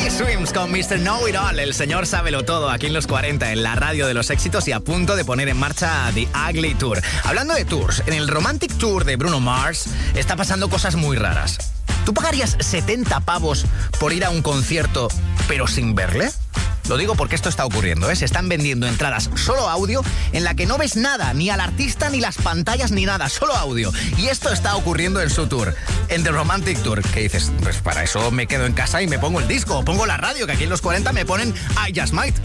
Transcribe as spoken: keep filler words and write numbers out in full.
Swims con mister Know It All, el señor sábelo todo, aquí en los cuarenta, en la radio de los éxitos y a punto de poner en marcha The Ugly Tour. Hablando de tours, en el Romantic Tour de Bruno Mars está pasando cosas muy raras. ¿Tú pagarías setenta pavos por ir a un concierto, pero sin verle? Lo digo porque esto está ocurriendo, ¿eh? Se están vendiendo entradas solo audio en la que no ves nada, ni al artista, ni las pantallas, ni nada, solo audio. Y esto está ocurriendo en su tour, en The Romantic Tour. ¿Qué dices? Pues para eso me quedo en casa y me pongo el disco, o pongo la radio, que aquí en los cuarenta me ponen I Just Might.